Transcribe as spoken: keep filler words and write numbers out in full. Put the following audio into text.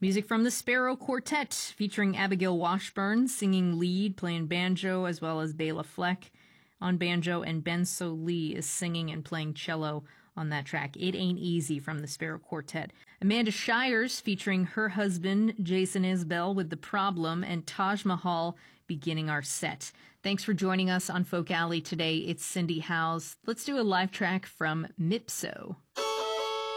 Music from the Sparrow Quartet, featuring Abigail Washburn singing lead, playing banjo, as well as Bela Fleck on banjo, and Ben Sollee is singing and playing cello on that track. It Ain't Easy from the Sparrow Quartet. Amanda Shires featuring her husband, Jason Isbell, with The Problem, and Taj Mahal beginning our set. Thanks for joining us on Folk Alley today. It's Cindy Howes. Let's do a live track from Mipso.